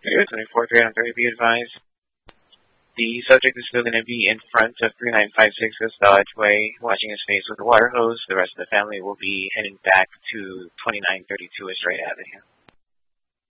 24 330, be advised. The subject is still going to be in front of 3956 West Dodge Way, washing his face with a water hose. The rest of the family will be heading back to 2932 West Wright Avenue.